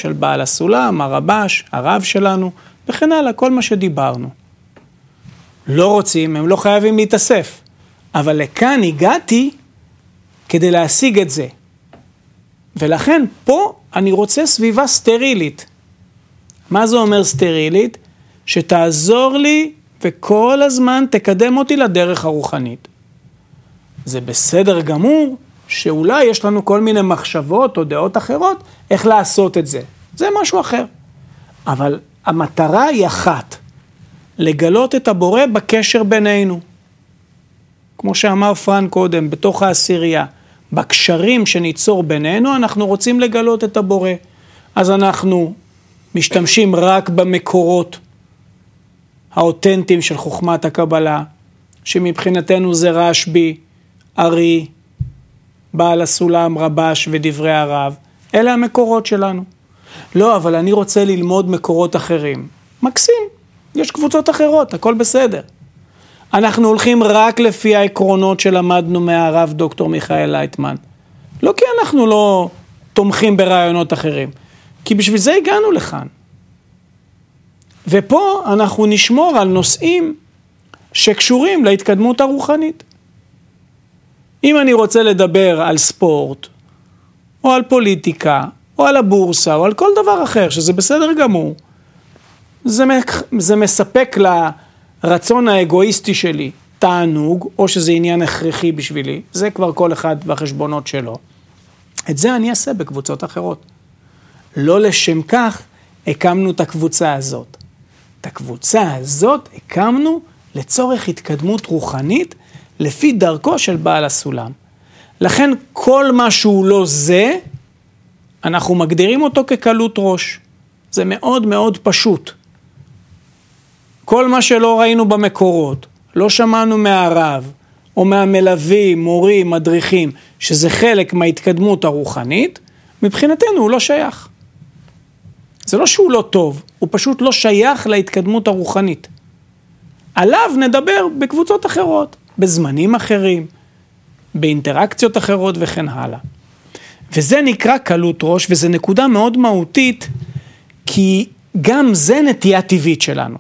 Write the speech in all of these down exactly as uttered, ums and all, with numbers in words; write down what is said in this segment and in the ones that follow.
של בעל הסולם, הרבש, הרב שלנו, וכן הלאה, כל מה שדיברנו. לא רוצים, הם לא חייבים להתאסף. אבל לכאן הגעתי כדי להשיג את זה. ולכן פה אני רוצה סביבה סטרילית. מה זה אומר סטרילית? שתעזור לי וכל הזמן תקדם אותי לדרך הרוחנית. זה בסדר גמור שאולי יש לנו כל מיני מחשבות או דעות אחרות איך לעשות את זה. זה משהו אחר. אבל המטרה היא אחת, לגלות את הבורא בקשר בינינו. כמו שאמר פרנק קודם, בתוך העשירייה, בקשרים שניצור בינינו, אנחנו רוצים לגלות את הבורא. אז אנחנו משתמשים רק במקורות האותנטיים של חוכמת הקבלה, שמבחינתנו זה רשב"י, ארי, בעל הסולם, רבש ודברי הרב. אלה המקורות שלנו. לא, אבל אני רוצה ללמוד מקורות אחרים. מקסים, יש קבוצות אחרות, הכל בסדר. אנחנו הולכים רק לפי העקרונות שלמדנו מהרב דוקטור מיכאל לייטמן. לא כי אנחנו לא תומכים ברעיונות אחרים, כי בשביל זה הגענו לכאן. ופה אנחנו נשמור על נושאים שקשורים להתקדמות הרוחנית. אם אני רוצה לדבר על ספורט, או על פוליטיקה, או על הבורסה, או על כל דבר אחר, שזה בסדר גמור, זה, זה מספק לרצון האגואיסטי שלי תענוג, או שזה עניין הכרחי בשבילי, זה כבר כל אחד בחשבונות שלו. את זה אני אעשה בקבוצות אחרות. לא לשם כך הקמנו את הקבוצה הזאת. את הקבוצה הזאת הקמנו לצורך התקדמות רוחנית, לפי דרכו של בעל הסולם. לכן כל מה שהוא לא זה, אנחנו מגדירים אותו כקלות ראש. זה מאוד מאוד פשוט. כל מה שלא ראינו במקורות, לא שמענו מהרב, או מהמלווים, מורים, מדריכים, שזה חלק מההתקדמות הרוחנית, מבחינתנו הוא לא שייך. זה לא שהוא לא טוב, הוא פשוט לא שייך להתקדמות הרוחנית. עליו נדבר בקבוצות אחרות, בזמנים אחרים, באינטראקציות אחרות וכן הלאה. וזה נקרא קלות ראש, וזה נקודה מאוד מהותית, כי גם זה נטייה טבעית שלנו.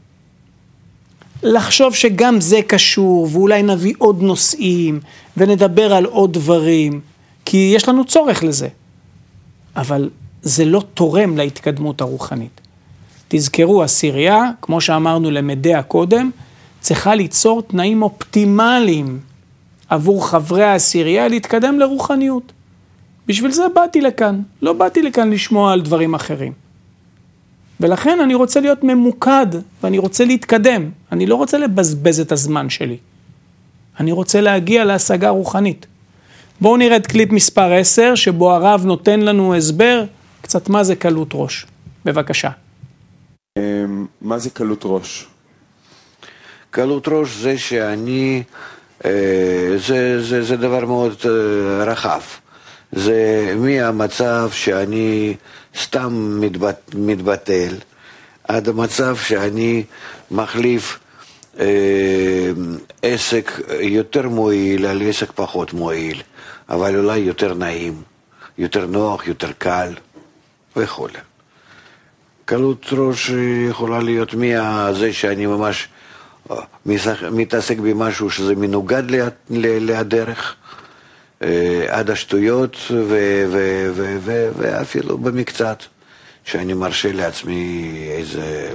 לחשוב שגם זה קשור, ואולי נביא עוד נושאים, ונדבר על עוד דברים, כי יש לנו צורך לזה. אבל זה לא תורם להתקדמות הרוחנית. תזכרו, עשירייה, כמו שאמרנו למדי הקודם, צריכה ליצור תנאים אופטימליים עבור חברי העשירייה להתקדם לרוחניות. בשביל זה באתי לכאן, לא באתי לכאן לשמוע על דברים אחרים. ולכן אני רוצה להיות ממוקד, ואני רוצה להתקדם. אני לא רוצה לבזבז את הזמן שלי. אני רוצה להגיע להשגה רוחנית. בואו נראה את קליפ מספר עשר, שבו הרב נותן לנו הסבר, קצת מה זה קלות ראש. בבקשה. מה זה קלות ראש? קלות ראש זה שאני, זה, זה, זה דבר מאוד רחב. זה מהמצב שאני סתם מתבט, מתבטל, עד המצב שאני מחליף אה, עסק יותר מועיל על עסק פחות מועיל, אבל אולי יותר נעים, יותר נוח, יותר קל וכו'. קלות ראש יכולה להיות מזה שאני ממש מתעסק במשהו שזה מנוגד לדרך, עד השטויות ו- ו- ו- ו- ואפילו במקצת שאני מרשה לעצמי איזה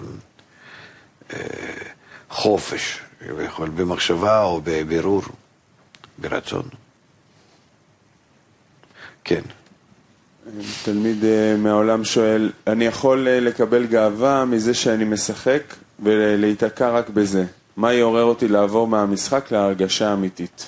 חופש, יכול במחשבה או בבירור, ברצון. כן. תלמיד מהעולם שואל, אני יכול לקבל גאווה מזה שאני משחק ולהתעקע רק בזה. מה יעורר אותי לעבור מהמשחק להרגשה אמיתית?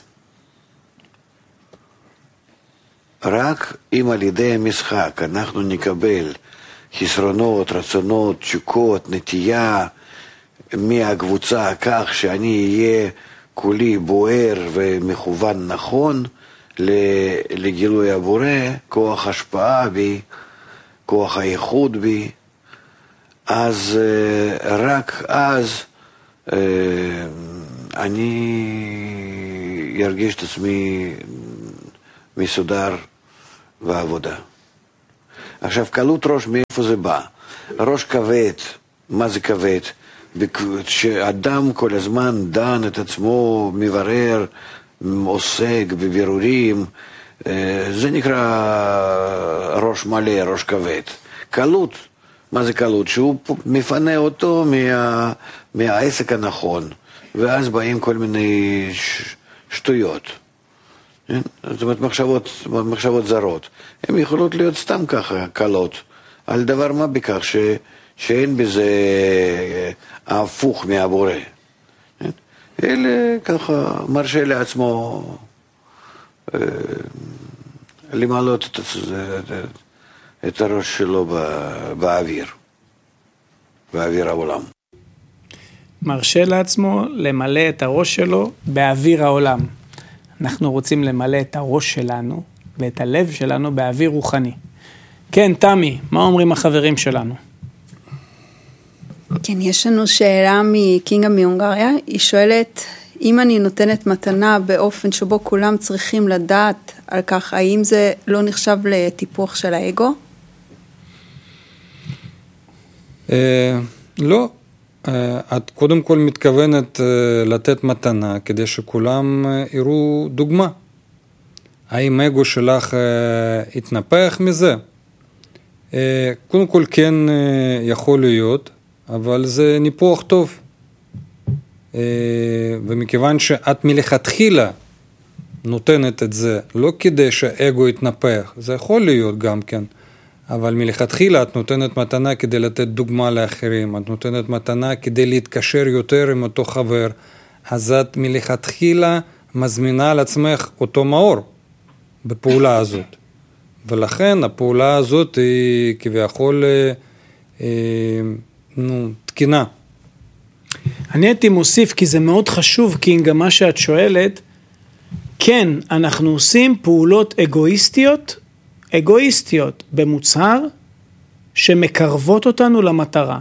רק אם על ידי המשחק אנחנו נקבל חסרונות, רצונות, תשוקות, נטייה מהקבוצה כך שאני אהיה כולי בוער ומכוון נכון לגילוי הבורא, כוח השפעה בי, כוח הייחוד בי, אז רק אז אני ארגיש את עצמי מסודר בעבודה. עכשיו, קלות ראש, מאיפה זה בא? ראש כבד, מה זה כבד? שאדם כל הזמן דן את עצמו, מברר, עוסק בבירורים, זה נקרא ראש מלא, ראש כבד. קלות, מה זה קלות? שהוא מפנה אותו מה, מהעסק הנכון, ואז באים כל מיני ש, שטויות. זאת אומרת, מחשבות, מחשבות זרות. הן יכולות להיות סתם ככה, קלות, על דבר מה בכך ש, שאין בזה ההפוך מהבורא. אלה ככה מרשה לעצמו למעלות את, את הראש שלו באוויר, באוויר העולם. מרשה לעצמו למלא את הראש שלו באוויר העולם. אנחנו רוצים למלא את הראש שלנו ואת הלב שלנו באוויר רוחני. כן, תמי, מה אומרים החברים שלנו? כן, יש לנו שאלה מקינגה מהונגריה. היא שואלת, אם אני נותנת מתנה באופן שבו כולם צריכים לדעת על כך, האם זה לא נחשב לטיפוח של האגו? לא. את קודם כל מתכוונת לתת מתנה כדי שכולם יראו דוגמה. האם האגו שלך התנפח מזה? קודם כל כן יכול להיות, אבל זה ניפוח טוב. ומכיוון שאת מלכתחילה נותנת את זה, לא כדי שהאגו יתנפח, זה יכול להיות גם כן, אבל מלכתחילה את נותנת מתנה כדי לתת דוגמה לאחרים, את נותנת מתנה כדי להתקשר יותר עם אותו חבר, אז את מלכתחילה מזמינה על עצמך אותו מאור בפעולה הזאת. ולכן הפעולה הזאת היא כביכול אה, נו, תקינה. אני הייתי מוסיף, כי זה מאוד חשוב, כי גם מה שאת שואלת, כן, אנחנו עושים פעולות אגואיסטיות, אגואיסטיות במוצהר, שמקרבות אותנו למטרה.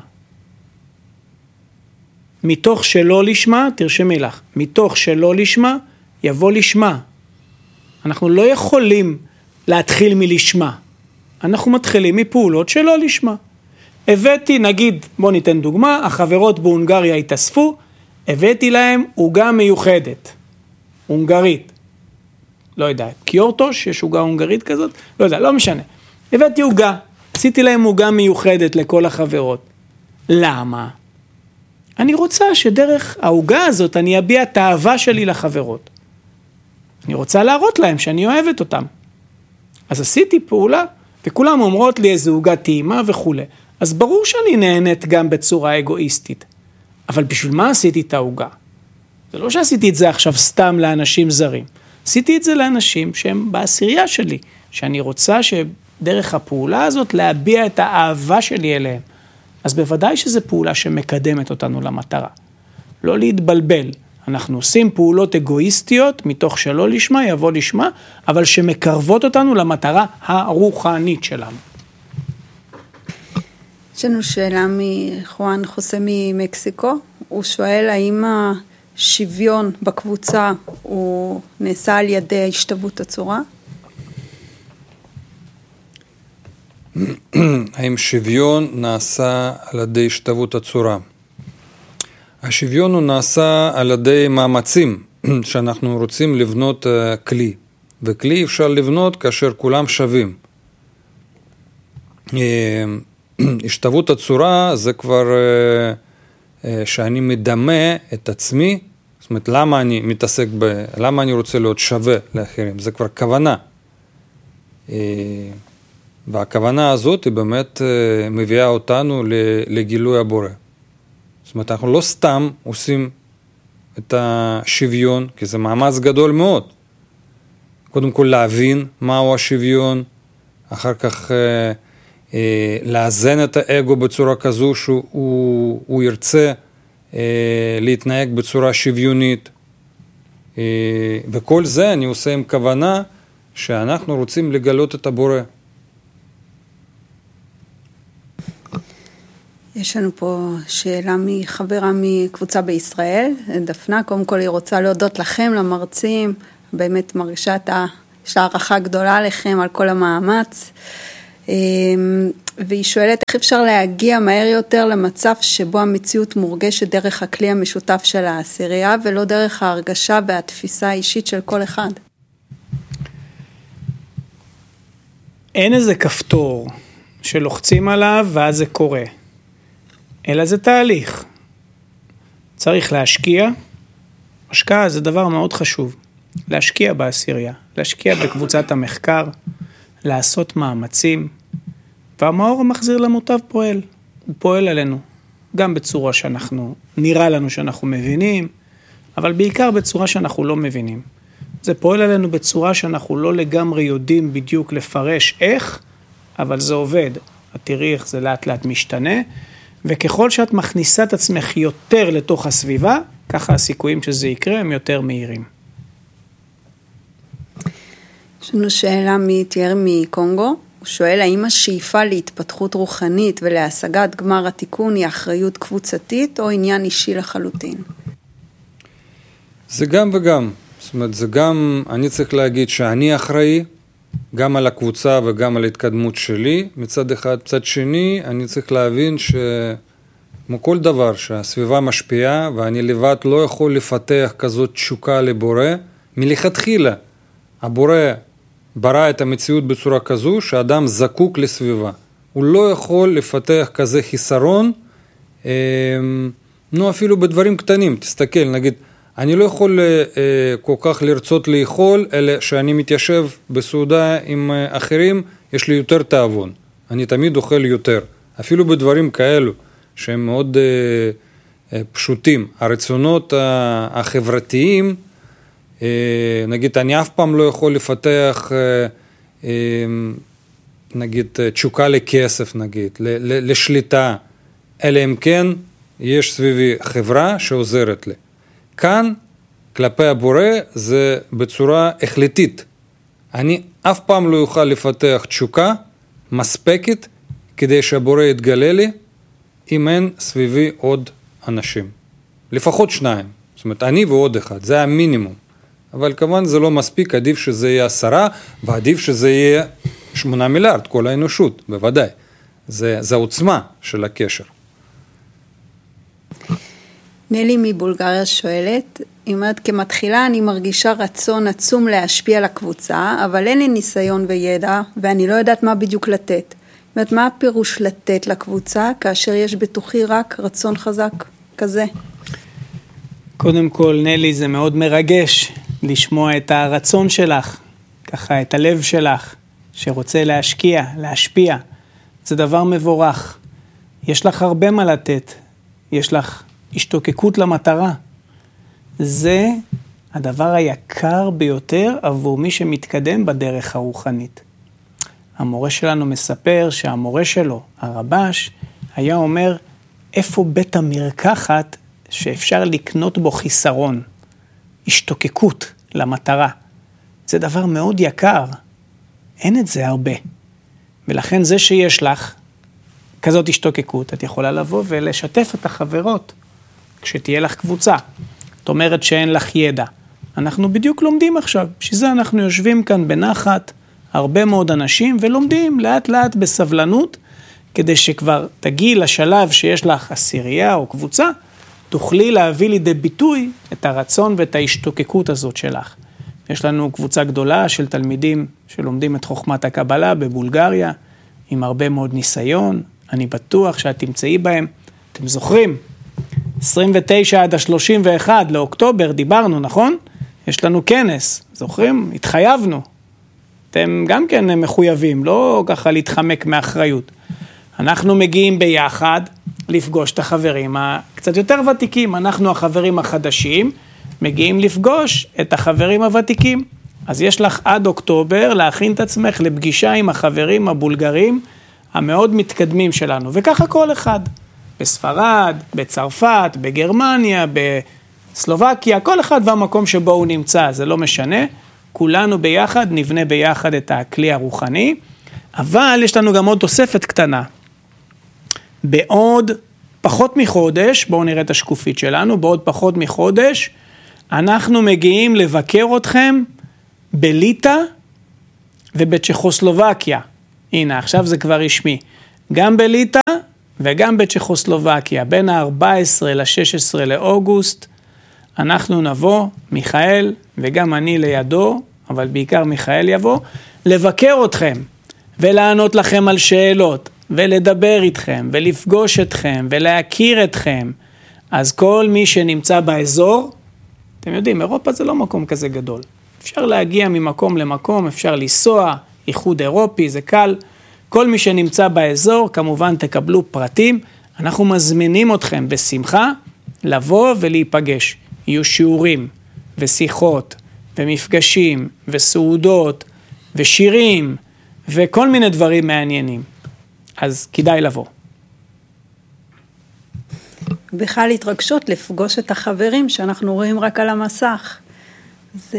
מתוך שלא לשמה, תרשמי לך, מתוך שלא לשמה, יבוא לשמה. אנחנו לא יכולים להתחיל מלשמה. אנחנו מתחילים מפעולות שלא לשמה. הבאתי, נגיד, בוא ניתן דוגמה, החברות בהונגריה התאספו, הבאתי להם עוגה מיוחדת, הונגרית. לא יודע, קיורטוש, יש עוגה הונגרית כזאת, לא יודע, לא משנה. הבאתי עוגה, עשיתי להם עוגה מיוחדת לכל החברות. למה? אני רוצה שדרך העוגה הזאת אני אביע את האהבה שלי לחברות. אני רוצה להראות להם שאני אוהבת אותם. אז עשיתי פעולה, וכולם אומרות לי איזו עוגה טעימה וכו'. אז ברור שאני נהנית גם בצורה אגואיסטית. אבל בשביל מה עשיתי את העוגה? זה לא שעשיתי את זה עכשיו סתם לאנשים זרים. עשיתי את זה לאנשים שהם בעשירייה שלי, שאני רוצה שדרך הפעולה הזאת להביע את האהבה שלי אליהם. אז בוודאי שזו פעולה שמקדמת אותנו למטרה. לא להתבלבל. אנחנו עושים פעולות אגואיסטיות, מתוך שלא לשמה, יבוא לשמה, אבל שמקרבות אותנו למטרה הרוחנית שלנו. יש לנו שאלה מחואן חוסה ממקסיקו. הוא שואל האם השוויון בקבוצה הוא נעשה על ידי השתוות הצורה? האם שוויון נעשה על ידי השתוות הצורה? השוויון הוא נעשה על ידי מאמצים שאנחנו רוצים לבנות כלי, וכלי אפשר לבנות כאשר כולם שווים. השתוות הצורה זה כבר שאני מדמה את עצמי, זאת אומרת למה אני מתעסק ב... למה אני רוצה להיות שווה לאחרים, זה כבר כוונה. והכוונה הזאת היא באמת מביאה אותנו לגילוי הבורא. זאת אומרת, אנחנו לא סתם עושים את השוויון, כי זה מאמץ גדול מאוד. קודם כל להבין מהו השוויון, אחר כך אה, אה, לאזן את האגו בצורה כזו שהוא הוא, הוא ירצה אה, להתנהג בצורה שוויונית. אה, וכל זה אני עושה עם כוונה שאנחנו רוצים לגלות את הבורא. יש לנו פה שאלה מחברה מקבוצה בישראל, דפנה. קודם כל היא רוצה להודות לכם, למרצים, באמת מרגישה את ה... יש לה הערכה גדולה לכם על כל המאמץ. והיא שואלת איך אפשר להגיע מהר יותר למצב שבו המציאות מורגשת דרך הכלי המשותף של העשירייה, ולא דרך ההרגשה והתפיסה האישית של כל אחד. אין איזה כפתור שלוחצים עליו ואז זה קורה, אלא זה תהליך. צריך להשקיע, השקעה זה דבר מאוד חשוב, להשקיע בעשירייה, להשקיע בקבוצת המחקר, לעשות מאמצים, והמאור המחזיר למוטב פועל, הוא פועל עלינו, גם בצורה שאנחנו, נראה לנו שאנחנו מבינים, אבל בעיקר בצורה שאנחנו לא מבינים. זה פועל עלינו בצורה שאנחנו לא לגמרי יודעים בדיוק לפרש איך, אבל זה עובד. את תראי איך זה לאט לאט משתנה, וככל שאת מכניסה את עצמך יותר לתוך הסביבה, ככה הסיכויים שזה יקרה הם יותר מהירים. יש לנו שאלה מתיאר מקונגו, הוא שואל האם השאיפה להתפתחות רוחנית ולהשגת גמר התיקון היא אחריות קבוצתית או עניין אישי לחלוטין? זה גם וגם, זאת אומרת זה גם, אני צריך להגיד שאני אחראי גם על הקבוצה וגם על ההתקדמות שלי מצד אחד, מצד שני אני צריך להבין שכמו כל דבר שהסביבה משפיעה ואני לבד לא יכול לפתח כזאת תשוקה לבורא, מלכתחילה הבורא ברא את המציאות בצורה כזו שאדם זקוק לסביבה. הוא לא יכול לפתח כזה חיסרון, אה, נו אפילו בדברים קטנים. תסתכל, נגיד, אני לא יכול אה, כל כך לרצות לאכול, אלא שאני מתיישב בסעודה עם אה, אחרים, יש לי יותר תאבון. אני תמיד אוכל יותר. אפילו בדברים כאלו, שהם מאוד אה, אה, פשוטים. הרצונות אה, החברתיים, נגיד, אני אף פעם לא יכול לפתח, נגיד, תשוקה לכסף, נגיד, לשליטה, אלא אם כן יש סביבי חברה שעוזרת לי. כאן, כלפי הבורא, זה בצורה החלטית. אני אף פעם לא אוכל לפתח תשוקה מספקת, כדי שהבורא יתגלה לי, אם אין סביבי עוד אנשים. לפחות שניים. זאת אומרת, אני ועוד אחד, זה המינימום. אבל כמובן זה לא מספיק, עדיף שזה יהיה עשרה, ועדיף שזה יהיה שמונה מיליארד, כל האנושות, בוודאי. זה, זה העוצמה של הקשר. נלי מבולגריה שואלת, היא אומרת, כמתחילה אני מרגישה רצון עצום להשפיע על הקבוצה, אבל אין לי ניסיון וידע, ואני לא יודעת מה בדיוק לתת. זאת אומרת, מה הפירוש לתת לקבוצה, כאשר יש בתוכי רק רצון חזק כזה? קודם כל, נלי, זה מאוד מרגש לשמוע את הרצון שלך, ככה את הלב שלך, שרוצה להשקיע, להשפיע. זה דבר מבורך. יש לך הרבה מה לתת. יש לך השתוקקות למטרה. זה הדבר היקר ביותר עבור מי שמתקדם בדרך הרוחנית. המורה שלנו מספר שהמורה שלו, הרבש, היה אומר, איפה בית המרקחת שאפשר לקנות בו חיסרון, השתוקקות למטרה. זה דבר מאוד יקר, אין את זה הרבה. ולכן זה שיש לך כזאת השתוקקות, את יכולה לבוא ולשתף את החברות, כשתהיה לך קבוצה. זאת אומרת שאין לך ידע. אנחנו בדיוק לומדים עכשיו, בשביל זה אנחנו יושבים כאן בנחת, הרבה מאוד אנשים, ולומדים לאט לאט בסבלנות, כדי שכבר תגיעי לשלב שיש לך עשירייה או קבוצה, תוכלי להביא לידי ביטוי את הרצון ואת ההשתוקקות הזאת שלך. יש לנו קבוצה גדולה של תלמידים שלומדים את חוכמת הקבלה בבולגריה, עם הרבה מאוד ניסיון, אני בטוח שאת תמצאי בהם. אתם זוכרים? עשרים ותשע עד ה-שלושים ואחד לאוקטובר דיברנו, נכון? יש לנו כנס, זוכרים? התחייבנו. אתם גם כן מחויבים, לא ככה להתחמק מאחריות. אנחנו מגיעים ביחד לפגוש את החברים הקצת יותר ותיקים, אנחנו החברים החדשים, מגיעים לפגוש את החברים הוותיקים. אז יש לך עד אוקטובר להכין את עצמך לפגישה עם החברים הבולגרים המאוד מתקדמים שלנו, וככה כל אחד. בספרד, בצרפת, בגרמניה, בסלובקיה, כל אחד והמקום שבו הוא נמצא, זה לא משנה. כולנו ביחד, נבנה ביחד את הכלי הרוחני, אבל יש לנו גם עוד תוספת קטנה. בעוד פחות מחודש, בואו נראה את השקופית שלנו, בעוד פחות מחודש, אנחנו מגיעים לבקר אתכם בליטא ובצ'כוסלובקיה. הנה, עכשיו זה כבר רשמי. גם בליטא וגם בצ'כוסלובקיה, בין ה-ארבעה עשר ל-שש עשרה לאוגוסט, אנחנו נבוא, מיכאל וגם אני לידו, אבל בעיקר מיכאל יבוא, לבקר אתכם ולענות לכם על שאלות ולדבר איתכם ולפגוש אתכם ולהכיר אתכם. אז כל מי שנמצא באזור, אתם יודעים, אירופה זה לא מקום כזה גדול. אפשר להגיע ממקום למקום, אפשר לנסוע, איחוד אירופי, זה קל. כל מי שנמצא באזור, כמובן תקבלו פרטים. אנחנו מזמינים אתכם בשמחה לבוא ולהיפגש. יהיו שיעורים ושיחות ומפגשים וסעודות ושירים וכל מיני דברים מעניינים. אז כדאי לבוא. בכלל התרגשות לפגוש את החברים שאנחנו רואים רק על המסך. אז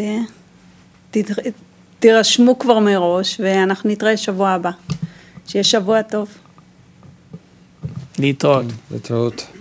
תירשמו כבר מראש ואנחנו נתראה שבוע הבא. שיהיה שבוע טוב. להתראות. להתראות.